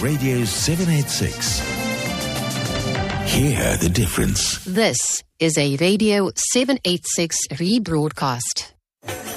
Radio 786. Hear the difference. This is a Radio 786 rebroadcast.